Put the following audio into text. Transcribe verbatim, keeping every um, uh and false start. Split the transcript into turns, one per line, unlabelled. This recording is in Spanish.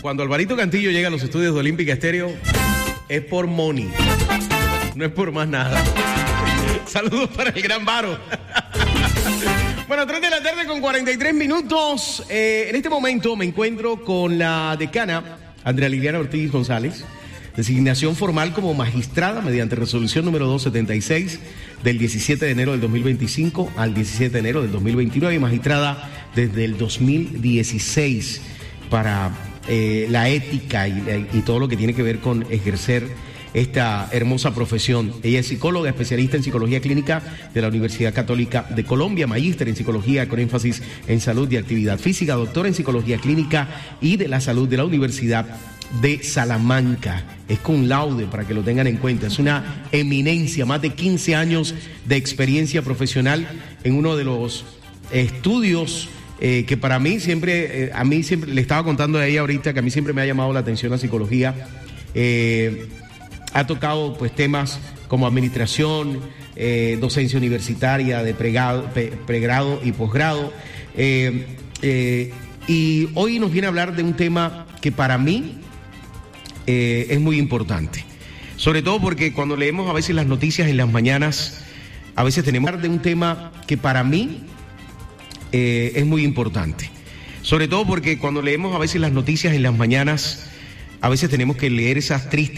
Cuando Alvarito Cantillo llega a los estudios de Olímpica Estéreo, es por money. No es por más nada. Saludos para el gran Varo. Bueno, tres de la tarde con cuarenta y tres minutos. Eh, en este momento me encuentro con la decana, Andrea Liliana Ortiz González, designación formal como magistrada mediante resolución número doscientos setenta y seis del diecisiete de enero del dos mil veinticinco al diecisiete de enero del dos mil veintinueve y magistrada desde el dos mil dieciséis para eh, la ética y, y todo lo que tiene que ver con ejercer esta hermosa profesión. Ella es psicóloga, especialista en psicología clínica de la Universidad Católica de Colombia, magíster en psicología con énfasis en salud y actividad física, doctora en psicología clínica y de la salud de la Universidad de Salamanca. Es cum laude para que lo tengan en cuenta. Es una eminencia, más de quince años de experiencia profesional en uno de los estudios eh, que para mí siempre, eh, a mí siempre, le estaba contando a ella ahorita que a mí siempre me ha llamado la atención la psicología. Eh, ha tocado pues temas como administración, eh, docencia universitaria de pregrado, pre, pregrado y posgrado. Eh, eh, y hoy nos viene a hablar de un tema que para mí Eh, es muy importante, sobre todo porque cuando leemos a veces las noticias en las mañanas, a veces tenemos que hablar de un tema que para mí eh, es muy importante, sobre todo porque cuando leemos a veces las noticias en las mañanas, a veces tenemos que leer esas tristes